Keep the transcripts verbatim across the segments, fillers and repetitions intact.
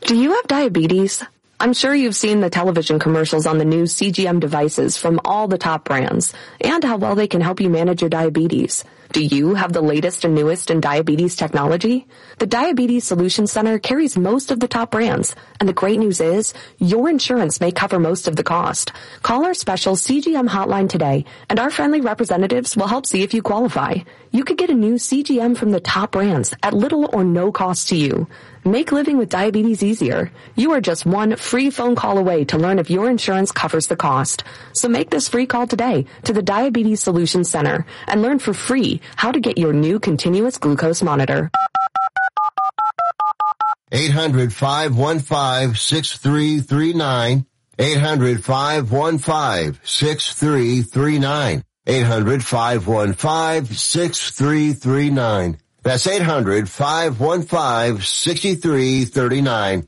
Do you have diabetes? I'm sure you've seen the television commercials on the new C G M devices from all the top brands and how well they can help you manage your diabetes. Do you have the latest and newest in diabetes technology? The Diabetes Solutions Center carries most of the top brands, and the great news is your insurance may cover most of the cost. Call our special C G M hotline today, and our friendly representatives will help see if you qualify. You could get a new C G M from the top brands at little or no cost to you. Make living with diabetes easier. You are just one free phone call away to learn if your insurance covers the cost. So make this free call today to the Diabetes Solutions Center and learn for free how to get your new continuous glucose monitor. eight hundred, five one five, six three three nine. eight hundred, five one five, six three three nine. eight hundred, five one five, six three three nine. That's eight hundred, five one five, six three three nine.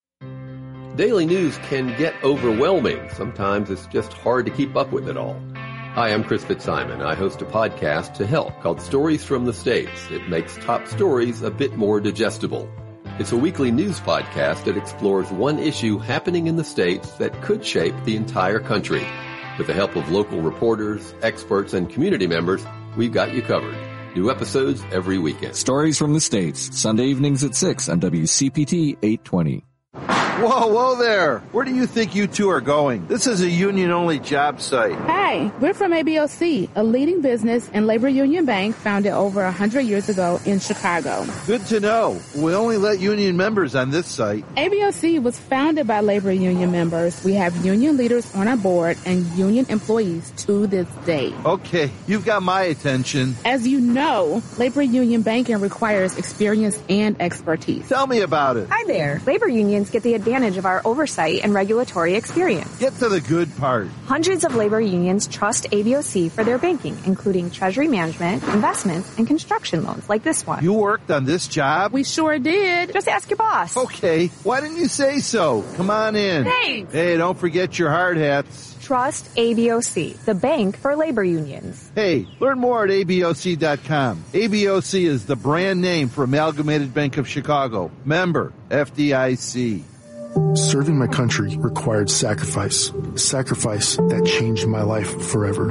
Daily news can get overwhelming. Sometimes it's just hard to keep up with it all. Hi, I'm Chris Fitzsimon. I host a podcast to help called Stories from the States. It makes top stories a bit more digestible. It's a weekly news podcast that explores one issue happening in the States that could shape the entire country. With the help of local reporters, experts, and community members, we've got you covered. New episodes every weekend. Stories from the States, Sunday evenings at six on W C P T eight twenty. Whoa, whoa there. Where do you think you two are going? This is a union-only job site. Hi, we're from A B O C, a leading business and labor union bank founded over one hundred years ago in Chicago. Good to know. We only let union members on this site. A B O C was founded by labor union members. We have union leaders on our board and union employees to this day. Okay, you've got my attention. As you know, labor union banking requires experience and expertise. Tell me about it. Hi there. Labor unions get the advantage of our oversight and regulatory experience. Get to the good part. Hundreds of labor unions trust A B O C for their banking, including treasury management, investments, and construction loans like this one. You worked on this job? We sure did. Just ask your boss. Okay. Why didn't you say so? Come on in. Thanks. Hey, don't forget your hard hats. Trust A B O C, the bank for labor unions. Hey, learn more at A B O C dot com. A B O C is the brand name for Amalgamated Bank of Chicago. Member, F D I C. Serving my country required sacrifice, sacrifice that changed my life forever.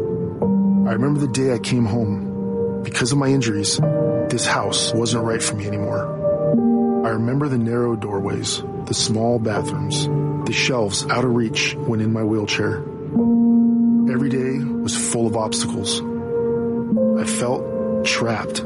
I remember the day I came home. Because of my injuries, this house wasn't right for me anymore. I remember the narrow doorways, the small bathrooms, the shelves out of reach when in my wheelchair. Every day was full of obstacles. I felt trapped.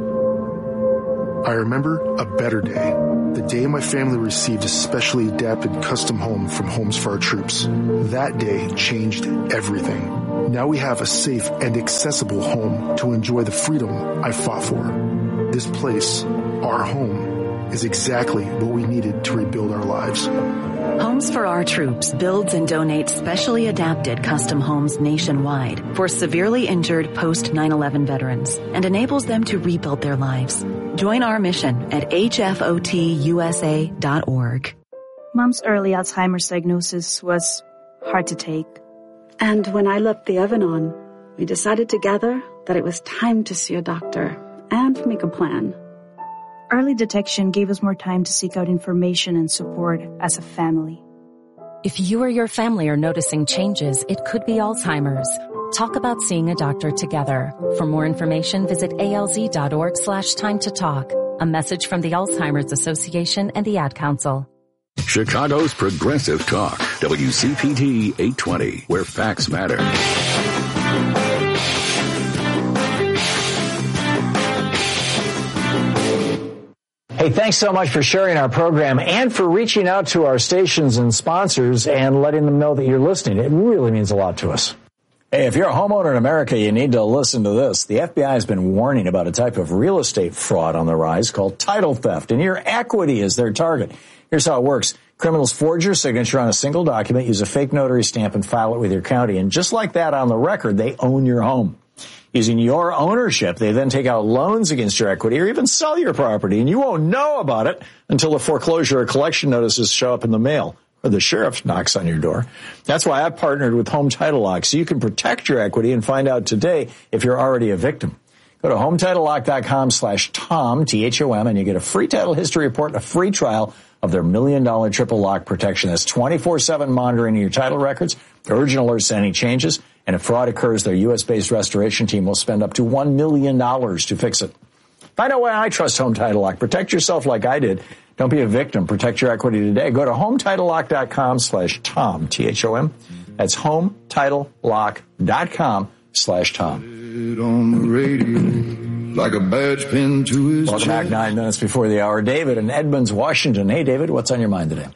I remember a better day. The day my family received a specially adapted custom home from Homes for Our Troops. That day changed everything. Now we have a safe and accessible home to enjoy the freedom I fought for. This place, our home, is exactly what we needed to rebuild our lives. Homes for Our Troops builds and donates specially adapted custom homes nationwide for severely injured post nine eleven veterans and enables them to rebuild their lives. Join our mission at H F O T U S A dot org. Mom's early Alzheimer's diagnosis was hard to take. And when I left the oven on, we decided together that it was time to see a doctor and make a plan. Early detection gave us more time to seek out information and support as a family. If you or your family are noticing changes, it could be Alzheimer's. Talk about seeing a doctor together. For more information, visit A L Z dot org slash time to talk. A message from the Alzheimer's Association and the Ad Council. Chicago's Progressive Talk, W C P T eight twenty, where facts matter. Hey, thanks so much for sharing our program and for reaching out to our stations and sponsors and letting them know that you're listening. It really means a lot to us. Hey, if you're a homeowner in America, you need to listen to this. The F B I has been warning about a type of real estate fraud on the rise called title theft, and your equity is their target. Here's how it works. Criminals forge your signature on a single document, use a fake notary stamp, and file it with your county. And just like that on the record, they own your home. Using your ownership, they then take out loans against your equity or even sell your property, and you won't know about it until the foreclosure or collection notices show up in the mail or the sheriff knocks on your door. That's why I've partnered with Home Title Lock, so you can protect your equity and find out today if you're already a victim. Go to HomeTitleLock.com slash Tom, T H O M, and you get a free title history report and a free trial of their million dollar triple lock protection. That's twenty-four seven monitoring of your title records, urgent alerts to any changes, and if fraud occurs, their U S-based restoration team will spend up to one million dollars to fix it. Find out why I trust Home Title Lock. Protect yourself like I did. Don't be a victim. Protect your equity today. Go to HomeTitleLock.com slash Tom, T H O M. That's HomeTitleLock.com slash Tom. On the radio, like a badge pinned to his Welcome back, nine minutes before the hour. David in Edmonds, Washington. Hey, David, what's on your mind today?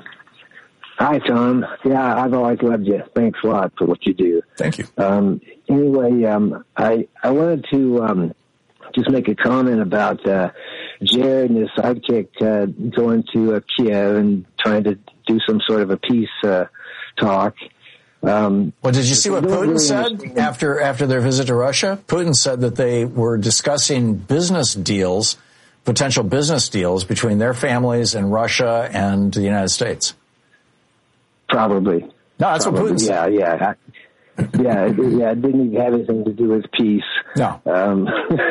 Hi, Tom. Yeah, I've always loved you. Thanks a lot for what you do. Thank you. Um, anyway, um, I, I wanted to um, just make a comment about uh, Jared and his sidekick uh, going to uh, Kiev and trying to do some sort of a peace uh, talk. Um, well, did you see what Putin really said understand. after after their visit to Russia? Putin said that they were discussing business deals, potential business deals between their families and Russia and the United States. Probably. No, that's Probably. what Putin said. Yeah, yeah. Yeah, it, yeah, it didn't even have anything to do with peace. No. Um,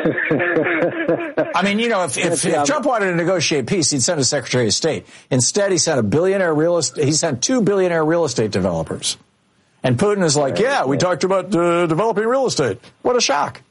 I mean, you know, if, if, if Trump wanted to negotiate peace, he'd send a Secretary of State. Instead, he sent a billionaire real estate, he sent two billionaire real estate developers. And Putin is like, yeah, we talked about uh, developing real estate. What a shock.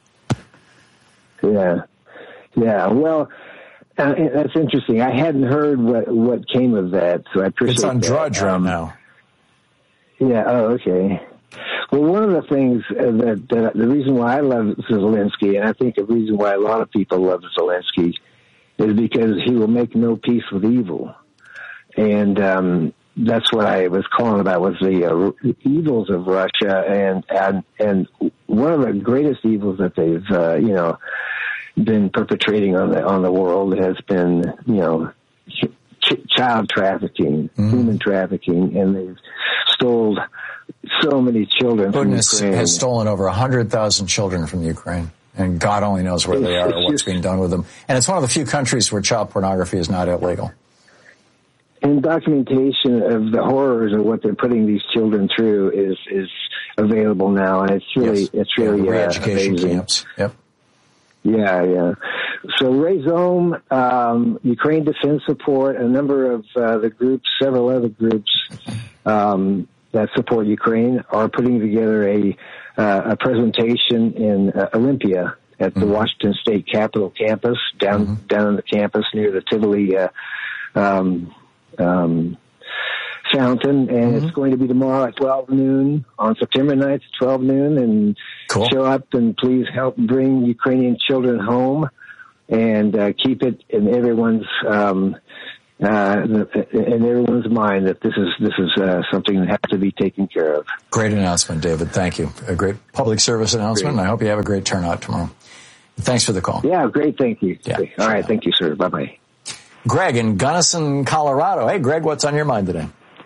Yeah. Yeah. Well, uh, that's interesting. I hadn't heard what, what came of that, so I appreciate It's on that. Drudge right um, now. Yeah. Oh, okay. Well, one of the things that, that the reason why I love Zelensky, and I think the reason why a lot of people love Zelensky, is because he will make no peace with evil. And, um, that's what I was calling about, was the uh, evils of Russia, and, and and one of the greatest evils that they've uh, you know been perpetrating on the on the world has been you know ch- child trafficking, mm. human trafficking, and they've stole so many children from Ukraine. Has stolen over a hundred thousand children from Ukraine, and God only knows where they are or what's being done with them. And it's one of the few countries where child pornography is not illegal. And documentation of the horrors of what they're putting these children through is is available now, and it's really yes. it's really yeah, uh, re-education amazing. camps. Yep. Yeah, yeah. So Razom, um, Ukraine Defense Support, a number of uh, the groups, several other groups um, that support Ukraine, are putting together a uh, a presentation in uh, Olympia at the mm-hmm. Washington State Capitol campus, down mm-hmm. down on the campus near the Tivoli. Uh, um, Um, fountain, and mm-hmm. it's going to be tomorrow at twelve noon on September ninth, twelve noon, and cool. Show up and please help bring Ukrainian children home and uh, keep it in everyone's um, uh, in everyone's mind that this is this is uh, something that has to be taken care of. Great announcement, David. Thank you. A great public service announcement. And I hope you have a great turnout tomorrow. Thanks for the call. Yeah, great. Thank you. Yeah, All sure right. enough. Thank you, sir. Bye bye. Greg in Gunnison, Colorado. Hey, Greg, what's on your mind today?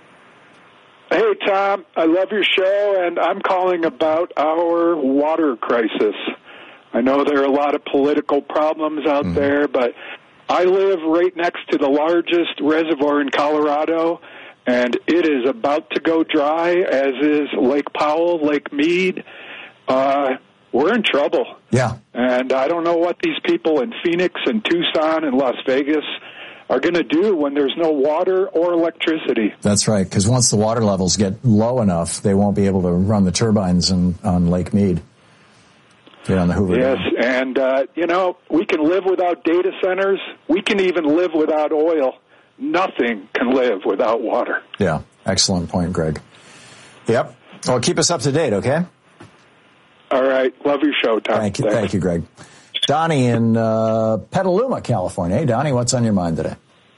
Hey, Tom, I love your show, and I'm calling about our water crisis. I know there are a lot of political problems out mm-hmm. there, but I live right next to the largest reservoir in Colorado, and it is about to go dry, as is Lake Powell, Lake Mead. Uh, we're in trouble. Yeah. And I don't know what these people in Phoenix and Tucson and Las Vegas are going to do when there's no water or electricity. That's right, because once the water levels get low enough, they won't be able to run the turbines in, on Lake Mead. Get on the Hoover Yes, Dam. and, uh, you know, we can live without data centers. We can even live without oil. Nothing can live without water. Yeah, excellent point, Greg. Yep. Well, keep us up to date, okay? All right. Love your show, Tom. Thank you. Thanks. Thank you, Greg. Donnie in uh, Petaluma, California. Hey, Donnie, what's on your mind today?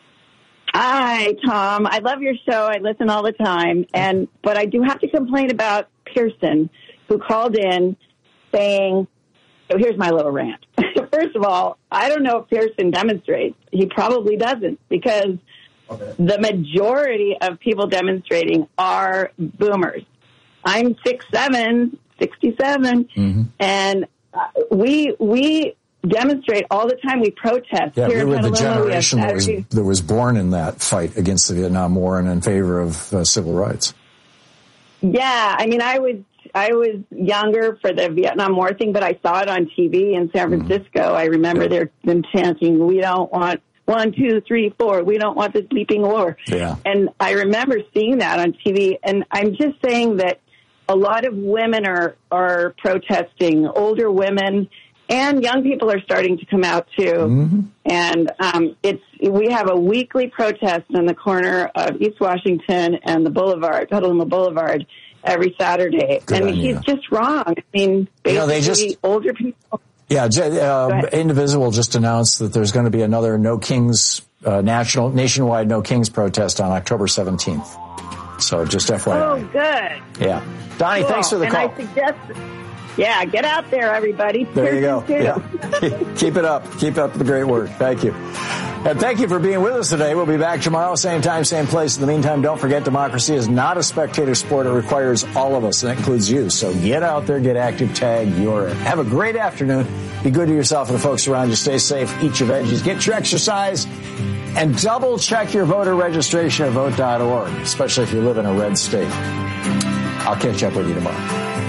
Hi, Tom. I love your show. I listen all the time. And but I do have to complain about Pearson, who called in saying, so here's my little rant. First of all, I don't know if Pearson demonstrates. He probably doesn't, because okay. the majority of people demonstrating are boomers. I'm six seven, sixty-seven, mm-hmm. and uh, we we demonstrate all the time. We protest. Yeah, Here we were in the Petaluma, generation that was, that was born in that fight against the Vietnam War and in favor of uh, civil rights. Yeah, I mean, I was I was younger for the Vietnam War thing, but I saw it on T V in San Francisco. I remember they're, them chanting, "We don't want one, two, three, four. We don't want this bleeping war." Yeah. And I remember seeing that on T V. And I'm just saying that a lot of women are, are protesting, older women, and young people are starting to come out too. Mm-hmm. And um, it's we have a weekly protest on the corner of East Washington and the Boulevard, Petaluma Boulevard, every Saturday. Good and on he's you. just wrong. I mean, basically, You know, they just- older people. Yeah, uh, Indivisible just announced that there's going to be another No Kings uh, national nationwide No Kings protest on October seventeenth. So just F Y I. Oh, good. Yeah, Donnie, Cool. thanks for the and call. I suggest, yeah, get out there, everybody. There you go. Pearson, too. Yeah. Keep it up. Keep up the great work. Thank you. And thank you for being with us today. We'll be back tomorrow, same time, same place. In the meantime, don't forget democracy is not a spectator sport. It requires all of us, and that includes you. So get out there, get active, tag, you're in. Have a great afternoon. Be good to yourself and the folks around you. Stay safe. Eat your veggies. Get your exercise. And double check your voter registration at vote dot org, especially if you live in a red state. I'll catch up with you tomorrow.